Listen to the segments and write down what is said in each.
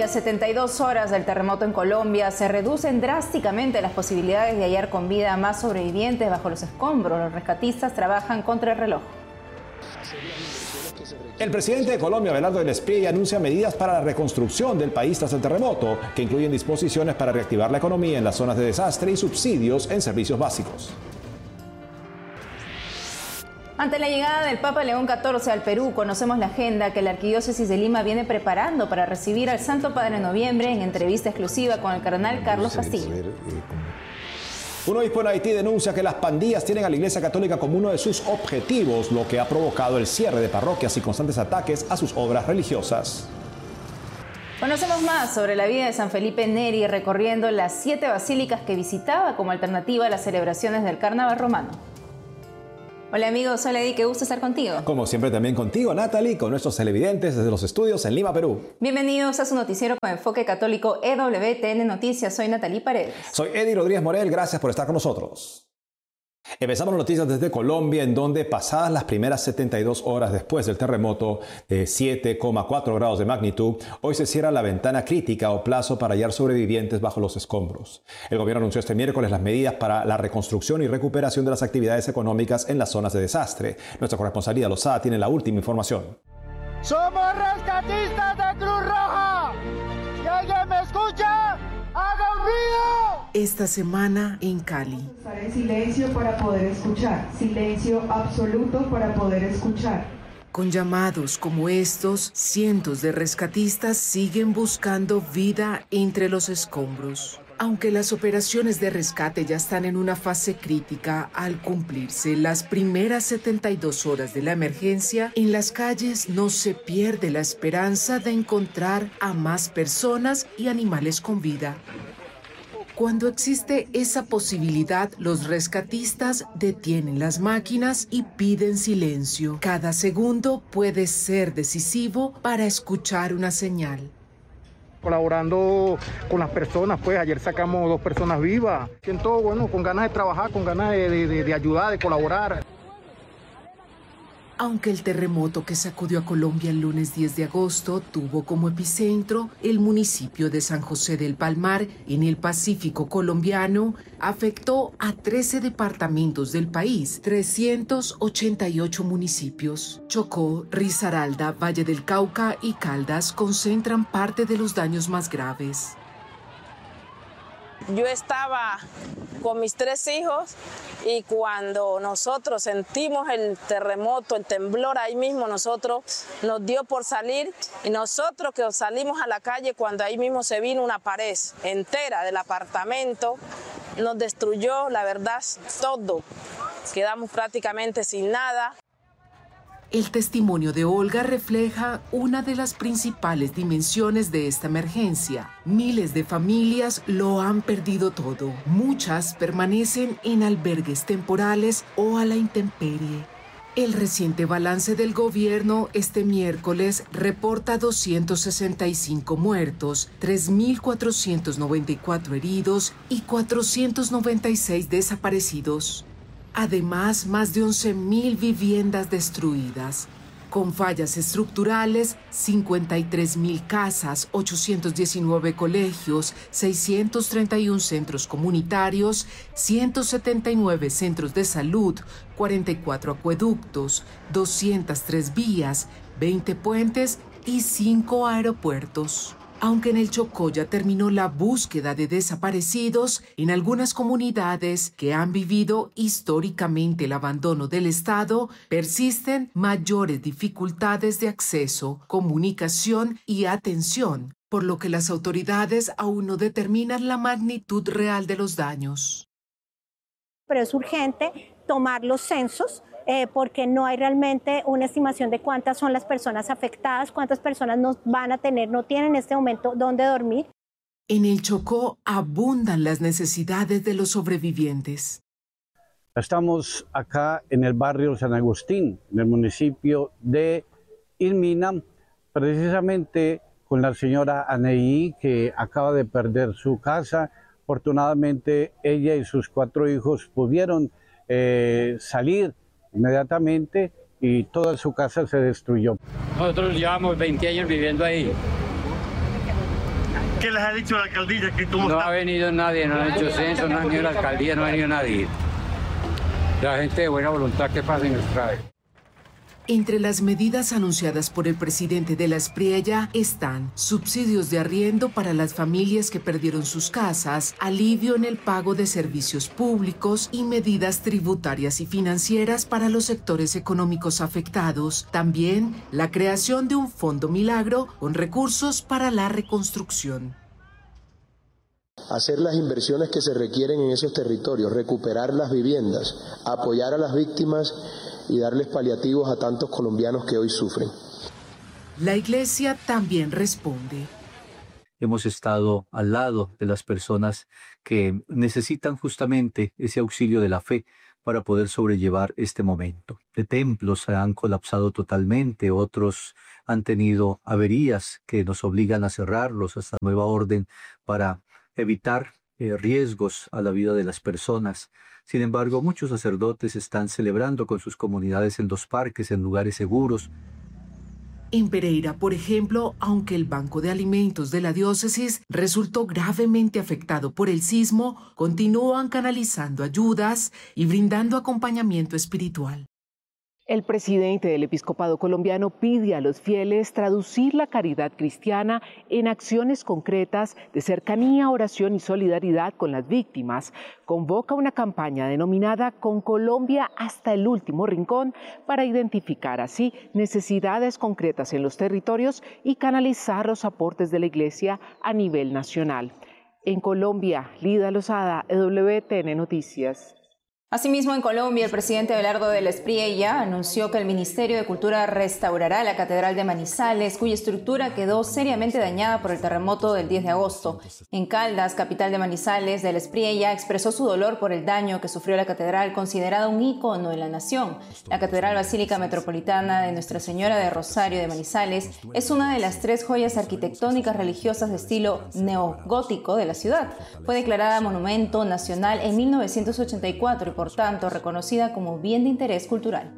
72 horas del terremoto en Colombia, se reducen drásticamente las posibilidades de hallar con vida a más sobrevivientes bajo los escombros. Los rescatistas trabajan contra el reloj. El presidente de Colombia, Abelardo del Espriella, anuncia medidas para la reconstrucción del país tras el terremoto, que incluyen disposiciones para reactivar la economía en las zonas de desastre y subsidios en servicios básicos. Ante la llegada del Papa León XIV al Perú, conocemos la agenda que la Arquidiócesis de Lima viene preparando para recibir al Santo Padre en noviembre en entrevista exclusiva con el cardenal Carlos Castillo. Un obispo en Haití denuncia que las pandillas tienen a la Iglesia Católica como uno de sus objetivos, lo que ha provocado el cierre de parroquias y constantes ataques a sus obras religiosas. Conocemos más sobre la vida de San Felipe Neri recorriendo las 7 basílicas que visitaba como alternativa a las celebraciones del Carnaval romano. Hola amigos, hola Eddie, qué gusto estar contigo. Como siempre también contigo, Natalie, con nuestros televidentes desde los estudios en Lima, Perú. Bienvenidos a su noticiero con enfoque católico EWTN Noticias. Soy Natalie Paredes. Soy Eddie Rodríguez Morel, gracias por estar con nosotros. Empezamos noticias desde Colombia, en donde pasadas las primeras 72 horas después del terremoto de 7,4 grados de magnitud, hoy se cierra la ventana crítica o plazo para hallar sobrevivientes bajo los escombros. El gobierno anunció este miércoles las medidas para la reconstrucción y recuperación de las actividades económicas en las zonas de desastre. Nuestra corresponsal Lida Lozada tiene la última información. ¡Somos rescatistas de Cruz Roja! Si alguien me escucha, ¡haga un ruido! Esta semana en Cali. Estar en silencio para poder escuchar, silencio absoluto para poder escuchar. Con llamados como estos, cientos de rescatistas siguen buscando vida entre los escombros. Aunque las operaciones de rescate ya están en una fase crítica al cumplirse las primeras 72 horas de la emergencia, en las calles no se pierde la esperanza de encontrar a más personas y animales con vida. Cuando existe esa posibilidad, los rescatistas detienen las máquinas y piden silencio. Cada segundo puede ser decisivo para escuchar una señal. Colaborando con las personas, pues ayer sacamos 2 personas vivas. Siento, bueno, con ganas de trabajar, con ganas de ayudar, de colaborar. Aunque el terremoto que sacudió a Colombia el lunes 10 de agosto tuvo como epicentro el municipio de San José del Palmar, en el Pacífico colombiano, afectó a 13 departamentos del país, 388 municipios. Chocó, Risaralda, Valle del Cauca y Caldas concentran parte de los daños más graves. Yo estaba con mis 3 hijos y cuando nosotros sentimos el terremoto, el temblor, ahí mismo nosotros nos dio por salir y nosotros que salimos a la calle cuando ahí mismo se vino una pared entera del apartamento, nos destruyó, la verdad, todo. Quedamos prácticamente sin nada. El testimonio de Olga refleja una de las principales dimensiones de esta emergencia. Miles de familias lo han perdido todo. Muchas permanecen en albergues temporales o a la intemperie. El reciente balance del gobierno este miércoles reporta 265 muertos, 3.494 heridos y 496 desaparecidos. Además, más de 11.000 viviendas destruidas. Con fallas estructurales, 53.000 casas, 819 colegios, 631 centros comunitarios, 179 centros de salud, 44 acueductos, 203 vías, 20 puentes y 5 aeropuertos. Aunque en el Chocó ya terminó la búsqueda de desaparecidos, en algunas comunidades que han vivido históricamente el abandono del Estado, persisten mayores dificultades de acceso, comunicación y atención, por lo que las autoridades aún no determinan la magnitud real de los daños. Pero es urgente tomar los censos, porque no hay realmente una estimación de cuántas son las personas afectadas, cuántas personas no tienen en este momento dónde dormir. En el Chocó abundan las necesidades de los sobrevivientes. Estamos acá en el barrio San Agustín, en el municipio de Ilmina, precisamente con la señora Aneí, que acaba de perder su casa. Afortunadamente ella y sus 4 hijos pudieron salir inmediatamente y toda su casa se destruyó. Nosotros llevamos 20 años viviendo ahí ¿Qué les ha dicho la alcaldía? Que cómo no está? ha venido nadie, no han hecho censo, no ha venido la alcaldía, no ha venido nadie. La gente de buena voluntad que pasen nos trae. Entre las medidas anunciadas por el presidente de la Espriella están subsidios de arriendo para las familias que perdieron sus casas, alivio en el pago de servicios públicos y medidas tributarias y financieras para los sectores económicos afectados. También la creación de un fondo milagro con recursos para la reconstrucción. Hacer las inversiones que se requieren en esos territorios, recuperar las viviendas, apoyar a las víctimas y darles paliativos a tantos colombianos que hoy sufren. La Iglesia también responde. Hemos estado al lado de las personas que necesitan justamente ese auxilio de la fe para poder sobrellevar este momento. De templos se han colapsado totalmente, otros han tenido averías que nos obligan a cerrarlos hasta nueva orden para evitar riesgos a la vida de las personas. Sin embargo, muchos sacerdotes están celebrando con sus comunidades en los parques, en lugares seguros. En Pereira, por ejemplo, aunque el Banco de Alimentos de la diócesis resultó gravemente afectado por el sismo, continúan canalizando ayudas y brindando acompañamiento espiritual. El presidente del Episcopado colombiano pide a los fieles traducir la caridad cristiana en acciones concretas de cercanía, oración y solidaridad con las víctimas. Convoca una campaña denominada Con Colombia hasta el último rincón para identificar así necesidades concretas en los territorios y canalizar los aportes de la Iglesia a nivel nacional. En Colombia, Lida Lozada, EWTN Noticias. Asimismo, en Colombia, el presidente Abelardo del Espriella anunció que el Ministerio de Cultura restaurará la Catedral de Manizales, cuya estructura quedó seriamente dañada por el terremoto del 10 de agosto. En Caldas, capital de Manizales, del Espriella expresó su dolor por el daño que sufrió la catedral, considerada un ícono en la nación. La Catedral Basílica Metropolitana de Nuestra Señora de Rosario de Manizales es una de las 3 joyas arquitectónicas religiosas de estilo neogótico de la ciudad. Fue declarada Monumento Nacional en 1984 y por tanto reconocida como bien de interés cultural.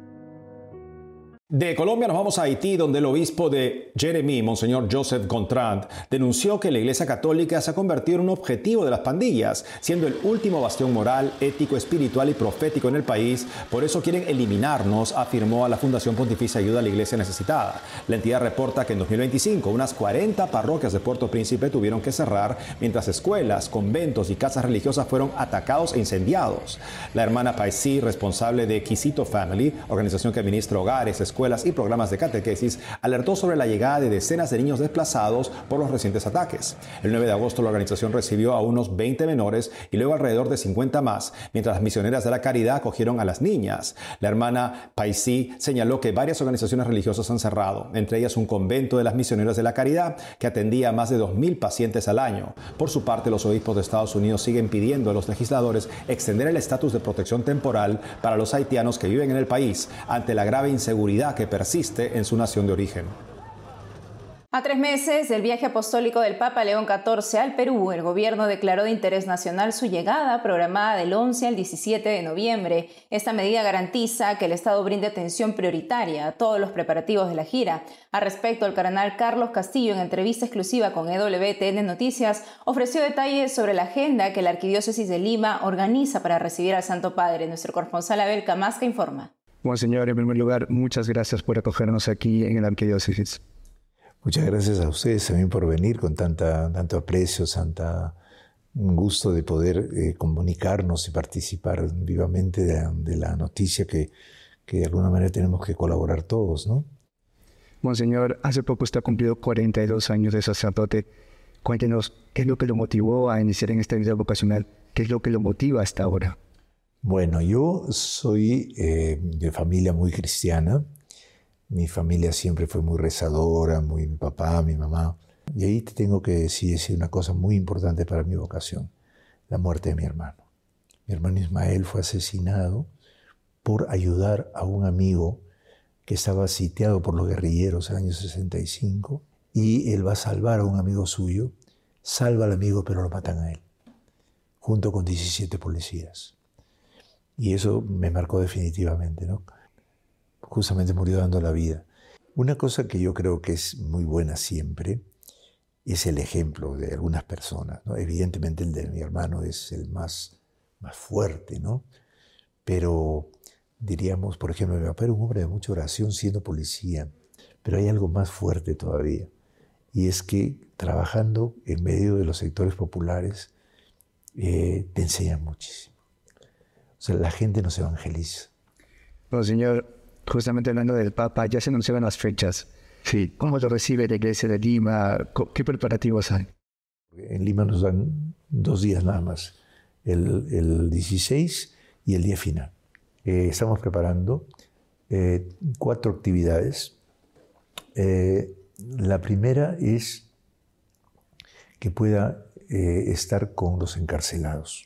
De Colombia nos vamos a Haití, donde el obispo de Jeremí, Monseñor Joseph Gontran, denunció que la Iglesia Católica se ha convertido en un objetivo de las pandillas, siendo el último bastión moral, ético, espiritual y profético en el país. Por eso quieren eliminarnos, afirmó a la Fundación Pontificia Ayuda a la Iglesia Necesitada. La entidad reporta que en 2025 unas 40 parroquias de Puerto Príncipe tuvieron que cerrar, mientras escuelas, conventos y casas religiosas fueron atacados e incendiados. La hermana Paisí, responsable de Quisito Family, organización que administra hogares, escuelas y programas de catequesis, alertó sobre la llegada de decenas de niños desplazados por los recientes ataques. El 9 de agosto la organización recibió a unos 20 menores y luego alrededor de 50 más, mientras las misioneras de la caridad acogieron a las niñas. La hermana Paisí señaló que varias organizaciones religiosas han cerrado, entre ellas un convento de las misioneras de la caridad que atendía a más de 2.000 pacientes al año. Por su parte, los obispos de Estados Unidos siguen pidiendo a los legisladores extender el estatus de protección temporal para los haitianos que viven en el país ante la grave inseguridad que persiste en su nación de origen. A 3 meses del viaje apostólico del Papa León XIV al Perú, el gobierno declaró de interés nacional su llegada programada del 11 al 17 de noviembre. Esta medida garantiza que el Estado brinde atención prioritaria a todos los preparativos de la gira. Al respecto, el cardenal Carlos Castillo, en entrevista exclusiva con EWTN Noticias, ofreció detalles sobre la agenda que la Arquidiócesis de Lima organiza para recibir al Santo Padre. Nuestro corresponsal Abel Camasca informa. Monseñor, en primer lugar, muchas gracias por acogernos aquí en la Arquidiócesis. Muchas gracias a ustedes también por venir con tanto aprecio, un gusto de poder comunicarnos y participar vivamente de la noticia que de alguna manera tenemos que colaborar todos, ¿no? Monseñor, hace poco usted ha cumplido 42 años de sacerdote. Cuéntenos, ¿qué es lo que lo motivó a iniciar en esta vida vocacional? ¿Qué es lo que lo motiva hasta ahora? Bueno, yo soy de familia muy cristiana. Mi familia siempre fue muy rezadora, mi papá, mi mamá. Y ahí te tengo que decir una cosa muy importante para mi vocación, la muerte de mi hermano. Mi hermano Ismael fue asesinado por ayudar a un amigo que estaba sitiado por los guerrilleros en el año 65, y él va a salvar a un amigo suyo, salva al amigo pero lo matan a él, junto con 17 policías. Y eso me marcó definitivamente, ¿no? Justamente murió dando la vida. Una cosa que yo creo que es muy buena siempre es el ejemplo de algunas personas, ¿no? Evidentemente el de mi hermano es el más fuerte, ¿no? Pero diríamos, por ejemplo, mi papá era un hombre de mucha oración siendo policía, pero hay algo más fuerte todavía, y es que trabajando en medio de los sectores populares te enseñan muchísimo. O sea, la gente nos evangeliza. Bueno, señor, justamente hablando del Papa, ya se anunciaban las fechas. Sí. ¿Cómo lo recibe la Iglesia de Lima? ¿Qué preparativos hay? En Lima nos dan 2 días nada más, el 16 y el día final. Estamos preparando 4 actividades. La primera es que pueda estar con los encarcelados.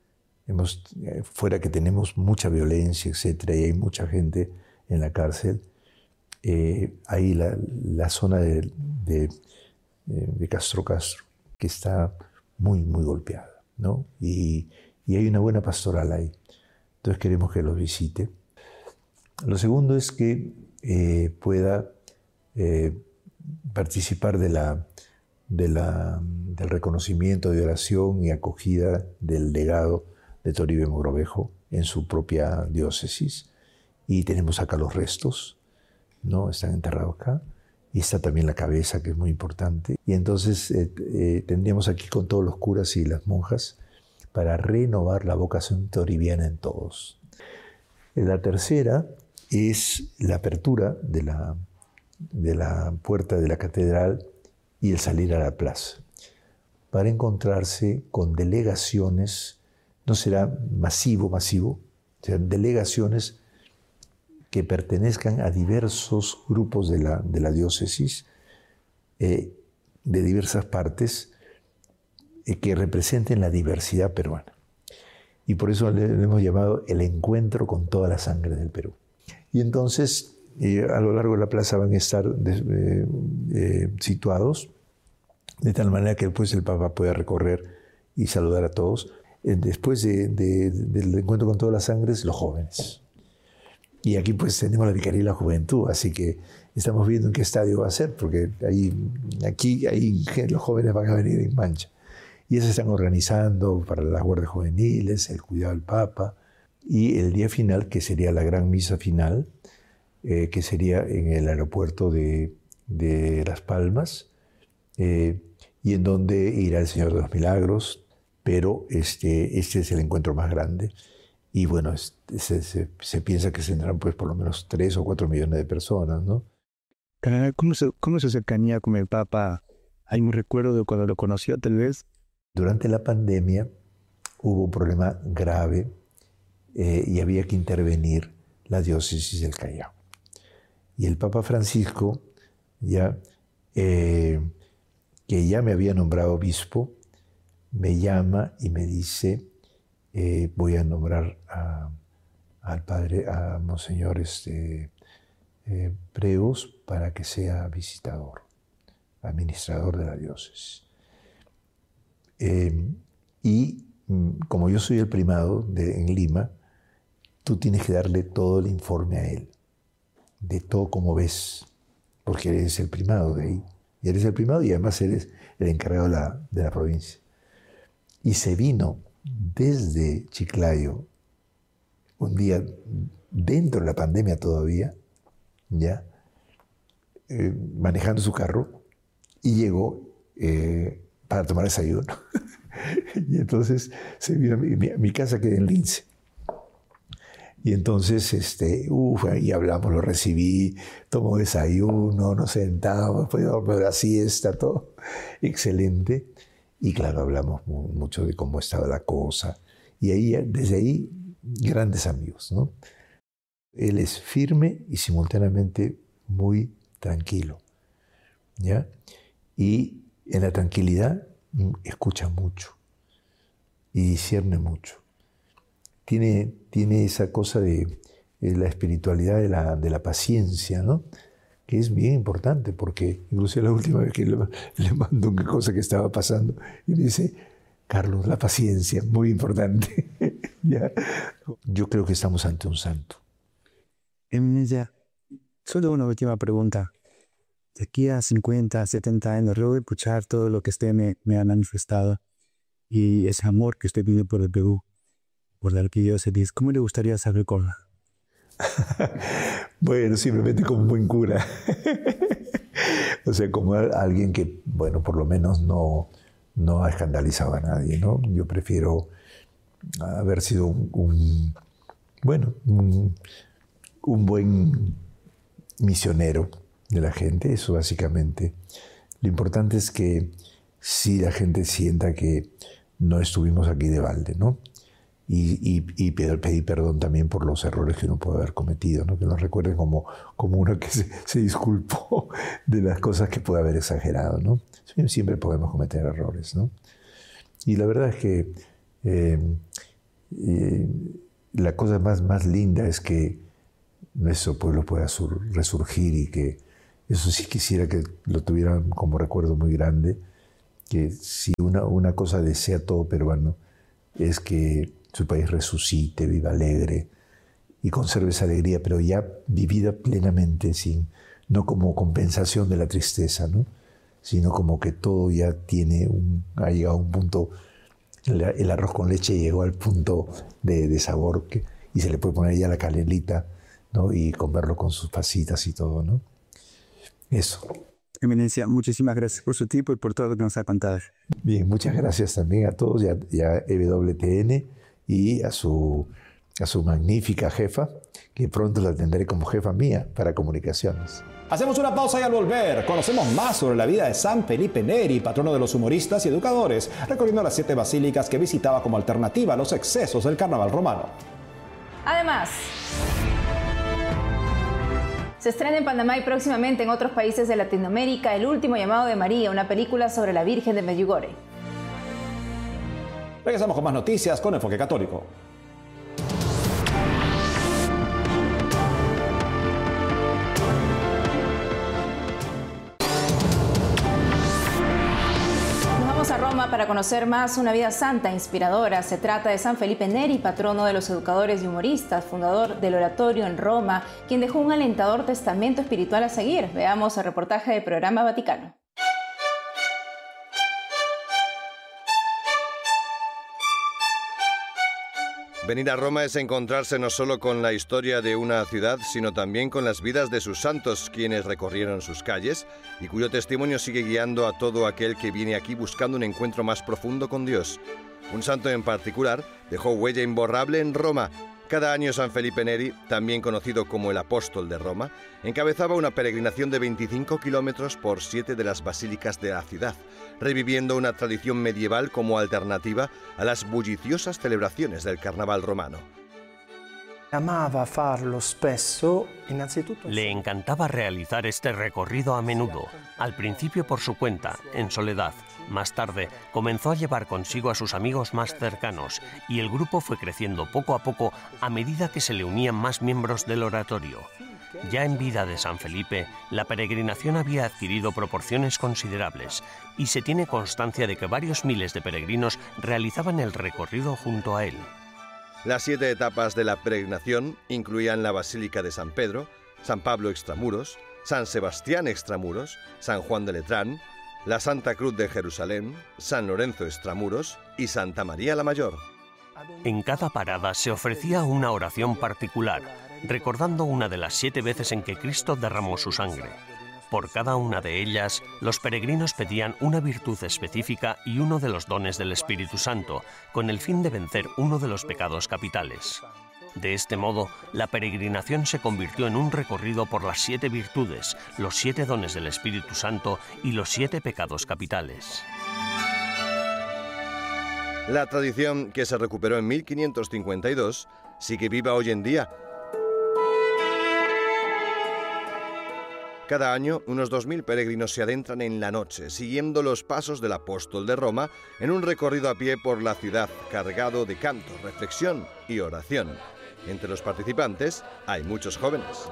Fuera que tenemos mucha violencia, etcétera, y hay mucha gente en la cárcel, ahí la zona de Castro, que está muy golpeada, ¿no? Y hay una buena pastoral ahí. Entonces queremos que los visite. Lo segundo es que pueda participar del reconocimiento de oración y acogida del legado de Toribio Mogrovejo en su propia diócesis. Y tenemos acá los restos, ¿no? Están enterrados acá. Y está también la cabeza, que es muy importante. Y entonces tendríamos aquí con todos los curas y las monjas para renovar la vocación toribiana en todos. La tercera es la apertura de la puerta de la catedral y el salir a la plaza, para encontrarse con delegaciones, no será masivo, serán delegaciones que pertenezcan a diversos grupos de la diócesis, de diversas partes, que representen la diversidad peruana. Y por eso le hemos llamado el encuentro con toda la sangre del Perú. Y entonces, a lo largo de la plaza van a estar situados, de tal manera que después el Papa pueda recorrer y saludar a todos. Después del encuentro con todas las sangres, los jóvenes. Y aquí pues tenemos la Vicaría de la Juventud, así que estamos viendo en qué estadio va a ser, porque aquí los jóvenes van a venir en mancha. Y se están organizando para las guardias juveniles, el cuidado del Papa, y el día final, que sería la gran misa final, que sería en el aeropuerto de Las Palmas, y en donde irá el Señor de los Milagros, pero este es el encuentro más grande. Y bueno, se piensa que tendrán pues por lo menos 3 o 4 millones de personas, ¿no? ¿Cómo es su cercanía con el Papa? ¿Hay un recuerdo de cuando lo conoció, tal vez? Durante la pandemia hubo un problema grave y había que intervenir la diócesis del Callao. Y el Papa Francisco, que ya me había nombrado obispo, me llama y me dice: voy a nombrar al padre, a Monseñor Preus, para que sea visitador, administrador de la diócesis. Y como yo soy el primado en Lima, tú tienes que darle todo el informe a él, de todo como ves, porque eres el primado de ahí. Y eres el primado y además eres el encargado de la provincia. Y se vino desde Chiclayo, un día dentro de la pandemia todavía, manejando su carro, y llegó para tomar desayuno. Y entonces se vino a mi casa, queda en Lince. Y entonces, ahí hablamos, lo recibí, tomó desayuno, nos sentamos, fue a dormir la siesta, todo excelente. Y claro, hablamos mucho de cómo estaba la cosa. Y desde ahí, grandes amigos, ¿no? Él es firme y simultáneamente muy tranquilo, ¿ya? Y en la tranquilidad escucha mucho y discierne mucho. Tiene esa cosa de la espiritualidad de la paciencia, ¿no? Que es bien importante, porque incluso la última vez que le mando una cosa que estaba pasando y me dice: Carlos, la paciencia, muy importante. ¿Ya? Yo creo que estamos ante un santo. Solo una última pregunta. de aquí a 50, 70 años, luego de escuchar todo lo que usted me ha manifestado y ese amor que usted vive por el Perú, por la arquidiócesis, ¿cómo le gustaría ser recordado? Bueno, simplemente como un buen cura. O sea, como alguien que, bueno, por lo menos no ha escandalizado a nadie, ¿no? Yo prefiero haber sido un buen misionero de la gente, eso básicamente. Lo importante es que sí la gente sienta que no estuvimos aquí de balde, ¿no? Y pedir perdón también por los errores que uno puede haber cometido, ¿no? Que nos recuerden como uno que se disculpó de las cosas que puede haber exagerado, ¿no? Siempre podemos cometer errores, ¿no? Y la verdad es que la cosa más linda es que nuestro pueblo pueda resurgir, y que eso sí quisiera que lo tuvieran como recuerdo muy grande, que si una cosa desea todo peruano es que su país resucite, viva alegre y conserve esa alegría, pero ya vivida plenamente, no como compensación de la tristeza, ¿no? Sino como que todo ya ha llegado a un punto, el arroz con leche llegó al punto de sabor y se le puede poner ya la canelita, ¿no? Y comerlo con sus pasitas y todo, ¿no? Eso. Eminencia, muchísimas gracias por su tiempo y por todo lo que nos ha contado. Bien, muchas gracias también a todos y a EWTN y a su magnífica jefa, que pronto la tendré como jefa mía para comunicaciones. Hacemos una pausa y al volver conocemos más sobre la vida de San Felipe Neri, patrono de los humoristas y educadores, recorriendo las 7 basílicas que visitaba como alternativa a los excesos del carnaval romano. Además, se estrena en Panamá y próximamente en otros países de Latinoamérica El último llamado de María, una película sobre la Virgen de Medjugorje. Regresamos con más noticias con Enfoque Católico. A Roma para conocer más una vida santa, inspiradora. Se trata de San Felipe Neri, patrono de los educadores y humoristas, fundador del oratorio en Roma, quien dejó un alentador testamento espiritual a seguir. Veamos el reportaje del Programa Vaticano. Venir a Roma es encontrarse no solo con la historia de una ciudad, sino también con las vidas de sus santos, quienes recorrieron sus calles y cuyo testimonio sigue guiando a todo aquel que viene aquí buscando un encuentro más profundo con Dios. Un santo en particular dejó huella imborrable en Roma. Cada año San Felipe Neri, también conocido como el Apóstol de Roma, encabezaba una peregrinación de 25 kilómetros por 7 de las basílicas de la ciudad, reviviendo una tradición medieval como alternativa a las bulliciosas celebraciones del carnaval romano. Le encantaba realizar este recorrido a menudo, al principio por su cuenta, en soledad. Más tarde comenzó a llevar consigo a sus amigos más cercanos y el grupo fue creciendo poco a poco a medida que se le unían más miembros del oratorio. Ya en vida de San Felipe, la peregrinación había adquirido proporciones considerables y se tiene constancia de que varios miles de peregrinos realizaban el recorrido junto a él. Las 7 etapas de la peregrinación incluían la Basílica de San Pedro, San Pablo extramuros, San Sebastián extramuros, San Juan de Letrán, la Santa Cruz de Jerusalén, San Lorenzo extramuros y Santa María la Mayor. En cada parada se ofrecía una oración particular, recordando una de las 7 veces en que Cristo derramó su sangre. Por cada una de ellas, los peregrinos pedían una virtud específica y uno de los dones del Espíritu Santo, con el fin de vencer uno de los pecados capitales. De este modo, la peregrinación se convirtió en un recorrido por las 7 virtudes, los 7 dones del Espíritu Santo y los 7 pecados capitales. La tradición, que se recuperó en 1552, sigue viva hoy en día. Cada año, unos 2.000 peregrinos se adentran en la noche, siguiendo los pasos del Apóstol de Roma, en un recorrido a pie por la ciudad, cargado de canto, reflexión y oración. Entre los participantes hay muchos jóvenes.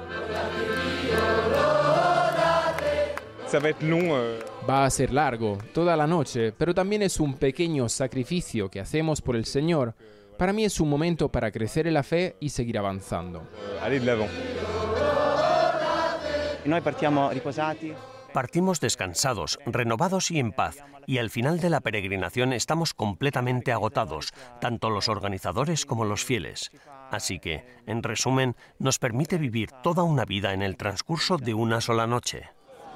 Va a ser largo, toda la noche, pero también es un pequeño sacrificio que hacemos por el Señor. Para mí es un momento para crecer en la fe y seguir avanzando. Partimos descansados, renovados y en paz, y al final de la peregrinación estamos completamente agotados, tanto los organizadores como los fieles. Así que, en resumen, nos permite vivir toda una vida en el transcurso de una sola noche.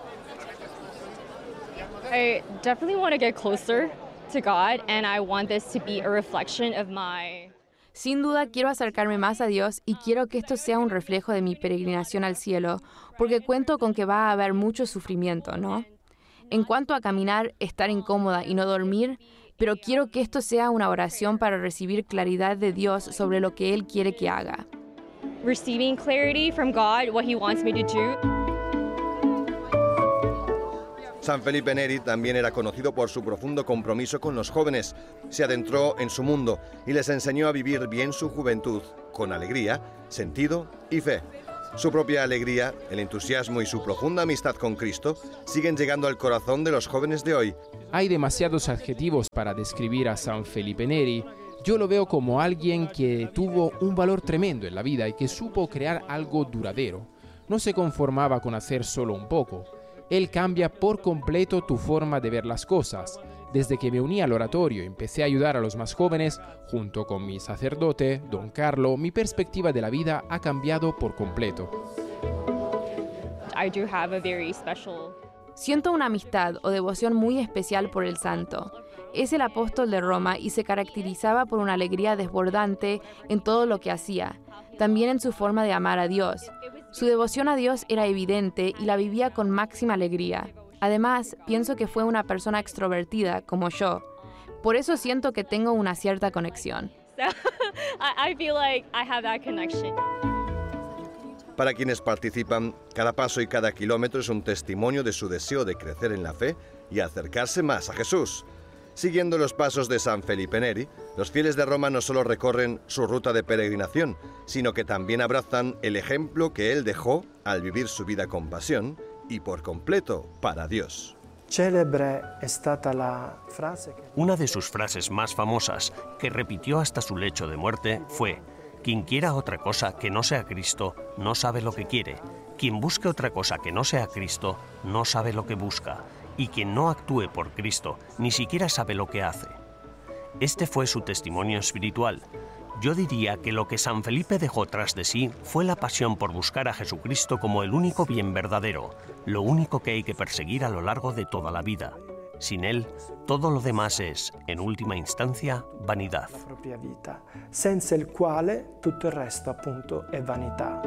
I definitely want to get closer to God, and I want this to be a reflection of my... Sin duda quiero acercarme más a Dios y quiero que esto sea un reflejo de mi peregrinación al cielo, porque cuento con que va a haber mucho sufrimiento, ¿no? En cuanto a caminar, estar incómoda y no dormir, pero quiero que esto sea una oración para recibir claridad de Dios sobre lo que Él quiere que haga. Receiving clarity from God, what He wants me to do. San Felipe Neri también era conocido por su profundo compromiso con los jóvenes. Se adentró en su mundo y les enseñó a vivir bien su juventud, con alegría, sentido y fe. Su propia alegría, el entusiasmo y su profunda amistad con Cristo siguen llegando al corazón de los jóvenes de hoy. Hay demasiados adjetivos para describir a San Felipe Neri. Yo lo veo como alguien que tuvo un valor tremendo en la vida y que supo crear algo duradero. No se conformaba con hacer solo un poco. Él cambia por completo tu forma de ver las cosas. Desde que me uní al oratorio y empecé a ayudar a los más jóvenes, junto con mi sacerdote, don Carlo, mi perspectiva de la vida ha cambiado por completo. Siento una amistad o devoción muy especial por el santo. Es el apóstol de Roma y se caracterizaba por una alegría desbordante en todo lo que hacía, también en su forma de amar a Dios. Su devoción a Dios era evidente y la vivía con máxima alegría. Además, pienso que fue una persona extrovertida, como yo. Por eso siento que tengo una cierta conexión. I feel like I have that connection. Para quienes participan, cada paso y cada kilómetro es un testimonio de su deseo de crecer en la fe y acercarse más a Jesús. Siguiendo los pasos de San Felipe Neri, los fieles de Roma no solo recorren su ruta de peregrinación, sino que también abrazan el ejemplo que él dejó al vivir su vida con pasión y por completo para Dios. Una de sus frases más famosas, que repitió hasta su lecho de muerte, fue: quien quiera otra cosa que no sea Cristo, no sabe lo que quiere. Quien busque otra cosa que no sea Cristo, no sabe lo que busca. Y quien no actúe por Cristo, ni siquiera sabe lo que hace. Este fue su testimonio espiritual. Yo diría que lo que San Felipe dejó tras de sí fue la pasión por buscar a Jesucristo como el único bien verdadero, lo único que hay que perseguir a lo largo de toda la vida. Sin él, todo lo demás es, en última instancia, vanidad. Senza il quale tutto il resto appunto è vanità.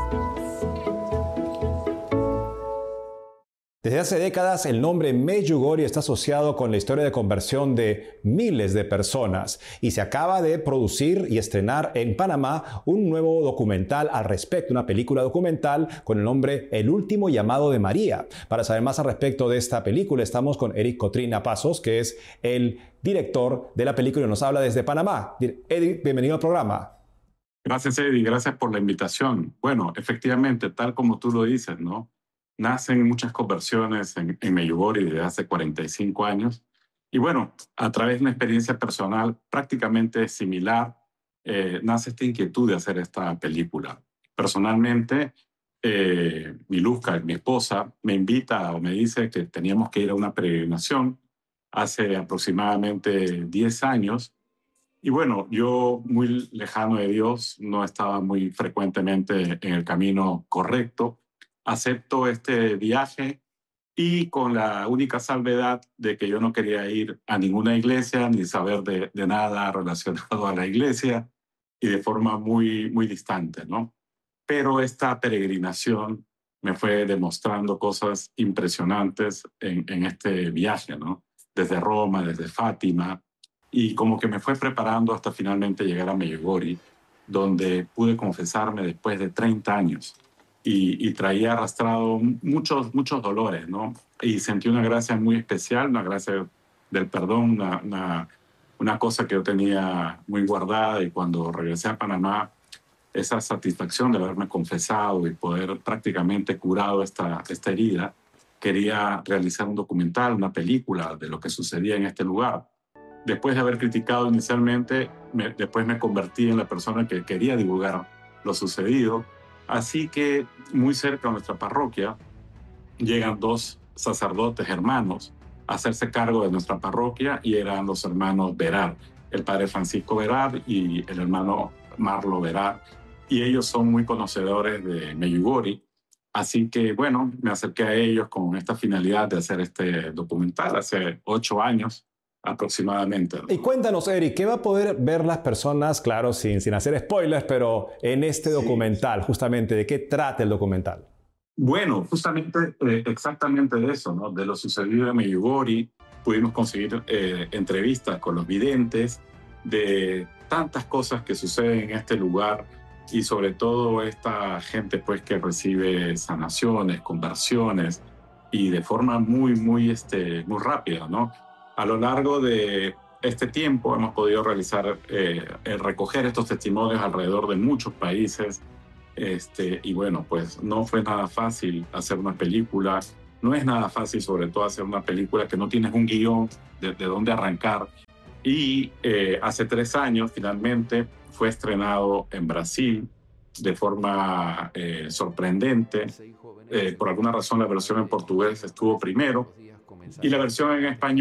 Desde hace décadas, el nombre Medjugorje está asociado con la historia de conversión de miles de personas y se acaba de producir y estrenar en Panamá un nuevo documental al respecto, una película documental con el nombre El último llamado de María. Para saber más al respecto de esta película, estamos con Eric Cotrina Pasos, que es el director de la película y nos habla desde Panamá. Eric, bienvenido al programa. Gracias, Eddie. Gracias por la invitación. Bueno, efectivamente, tal como tú lo dices, ¿no? Nacen muchas conversiones en Medjugorje desde hace 45 años. Y bueno, a través de una experiencia personal prácticamente similar, nace esta inquietud de hacer esta película. Personalmente, Miluska, mi esposa, me invita o me dice que teníamos que ir a una peregrinación hace aproximadamente 10 años. Y bueno, yo muy lejano de Dios, no estaba muy frecuentemente en el camino correcto. Acepto este viaje y con la única salvedad de que yo no quería ir a ninguna iglesia ni saber de nada relacionado a la iglesia y de forma muy, muy distante, ¿no? Pero esta peregrinación me fue demostrando cosas impresionantes en este viaje, ¿no? Desde Roma, desde Fátima, y como que me fue preparando hasta finalmente llegar a Medjugorje, donde pude confesarme después de 30 años. Y traía arrastrado muchos dolores, ¿no? Y sentí una gracia muy especial, una gracia del perdón, una cosa que yo tenía muy guardada, y cuando regresé a Panamá, esa satisfacción de haberme confesado y poder prácticamente curado esta herida, quería realizar un documental, una película de lo que sucedía en este lugar. Después de haber criticado inicialmente, después me convertí en la persona que quería divulgar lo sucedido. Así que muy cerca de nuestra parroquia llegan dos sacerdotes hermanos a hacerse cargo de nuestra parroquia, y eran los hermanos Verar, el padre Francisco Verar y el hermano Marlo Verar, y ellos son muy conocedores de Medjugorje. Así que, bueno, me acerqué a ellos con esta finalidad de hacer este documental hace 8 años aproximadamente. Y cuéntanos, Eric, ¿qué va a poder ver las personas, claro, sin hacer spoilers, pero en este documental, justamente, ¿de qué trata el documental? Bueno, justamente, exactamente de eso, ¿no? De lo sucedido en Medjugorje, pudimos conseguir entrevistas con los videntes, de tantas cosas que suceden en este lugar, y sobre todo esta gente pues que recibe sanaciones, conversiones, y de forma muy rápida, ¿no? A lo largo de este tiempo hemos podido realizar, recoger estos testimonios alrededor de muchos países, y bueno, pues no fue nada fácil hacer una película, no es nada fácil sobre todo hacer una película que no tienes un guión de dónde arrancar, y hace 3 años finalmente fue estrenado en Brasil de forma sorprendente. Por alguna razón la versión en portugués estuvo primero y la versión en español